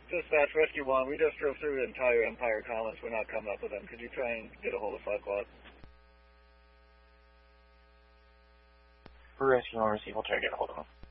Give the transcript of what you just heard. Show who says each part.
Speaker 1: Dispatch, Rescue 1, we just drove through the entire Empire Commons. We're not coming up with them. Could you try and get a hold of 5 Quad?
Speaker 2: For Rescue 1, we'll try to get a hold of them.